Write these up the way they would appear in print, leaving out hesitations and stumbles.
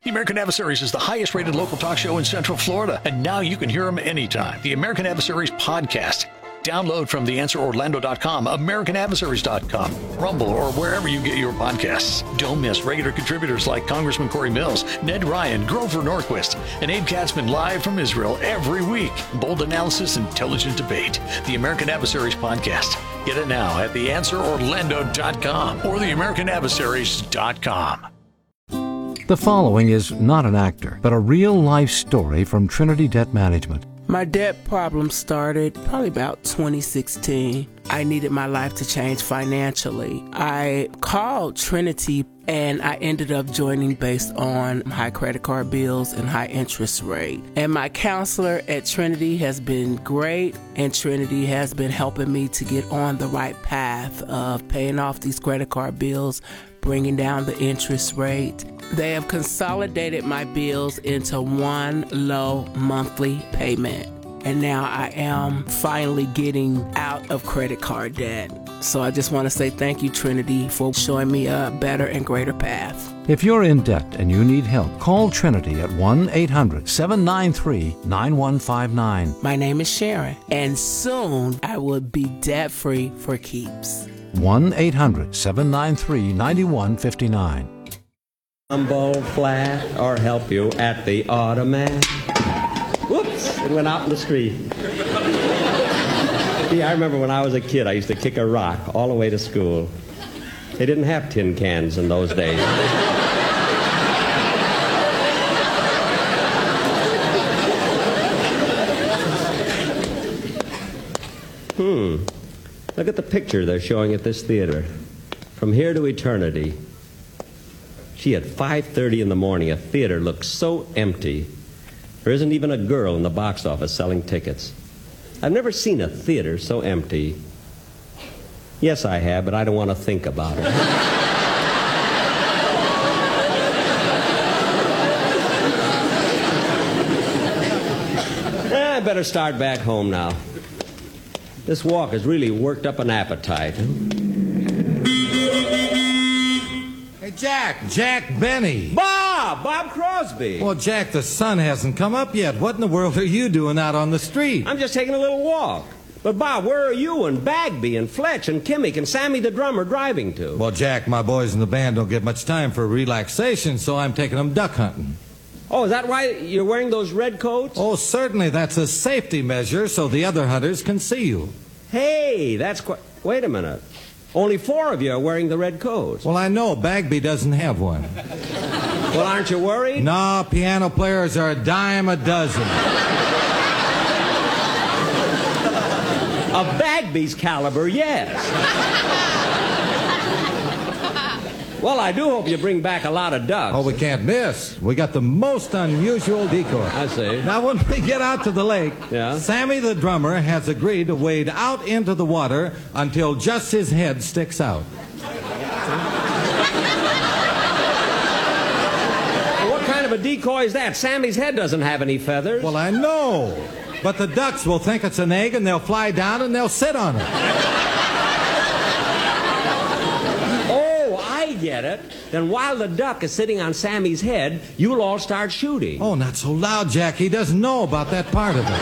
The American Adversaries is the highest rated local talk show in Central Florida, and now you can hear them anytime. The American Adversaries podcast. Download from theanswerorlando.com, americanadversaries.com, Rumble, or wherever you get your podcasts. Don't miss regular contributors like Congressman Corey Mills, Ned Ryan, Grover Norquist, and Abe Katzman live from Israel every week. Bold analysis, intelligent debate. The American Adversaries podcast. Get it now at theanswerorlando.com or theamericanadversaries.com. The following is not an actor, but a real-life story from Trinity Debt Management. My debt problem started probably about 2016. I needed my life to change financially. I called Trinity and I ended up joining based on high credit card bills and high interest rate. And my counselor at Trinity has been great, and Trinity has been helping me to get on the right path of paying off these credit card bills, bringing down the interest rate. They have consolidated my bills into one low monthly payment. And now I am finally getting out of credit card debt. So I just want to say thank you, Trinity, for showing me a better and greater path. If you're in debt and you need help, call Trinity at 1-800-793-9159. My name is Sharon, and soon I will be debt-free for keeps. 1-800-793-9159. Jumbo flat or help you at the automat. Whoops, it went out in the street. See, I remember when I was a kid, I used to kick a rock all the way to school. They didn't have tin cans in those days. Look at the picture they're showing at this theater. From Here to Eternity. Gee, at 5:30 in the morning, a theater looks so empty. There isn't even a girl in the box office selling tickets. I've never seen a theater so empty. Yes, I have, but I don't want to think about it. I better start back home now. This walk has really worked up an appetite. Hey, Jack Benny. Bob Crosby. Well, Jack, the sun hasn't come up yet. What in the world are you doing out on the street? I'm just taking a little walk. But, Bob, where are you and Bagby and Fletch and Kimmick and Sammy the drummer driving to? Well, Jack, my boys in the band don't get much time for relaxation, so I'm taking them duck hunting. Oh, is that why you're wearing those red coats? Oh, certainly. That's a safety measure so the other hunters can see you. Hey, that's quite... Wait a minute. Only 4 of you are wearing the red coats. Well, I know. Bagby doesn't have one. Well, aren't you worried? No, piano players are a dime a dozen. Of Bagby's caliber, yes. Well, I do hope you bring back a lot of ducks. Oh, we can't miss. We got the most unusual decoy. I see. Now, when we get out to the lake, Yeah? Sammy the drummer has agreed to wade out into the water until just his head sticks out. What kind of a decoy is that? Sammy's head doesn't have any feathers. Well, I know. But the ducks will think it's an egg, and they'll fly down, and they'll sit on it. I get it. Then while the duck is sitting on Sammy's head, you'll all start shooting. Oh, not so loud, Jack. He doesn't know about that part of it.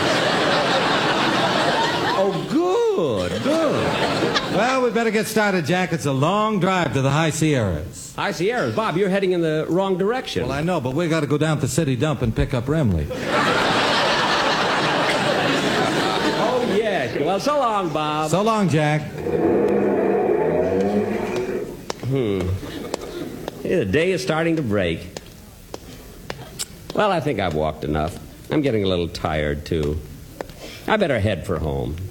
Oh, good. Well, we better get started, Jack. It's a long drive to the High Sierras. High Sierras. Bob, you're heading in the wrong direction. Well, I know, but we got to go down to the city dump and pick up Remley. Oh, yes. Well, so long, Bob. So long, Jack. The day is starting to break. Well, I think I've walked enough. I'm getting a little tired, too. I better head for home.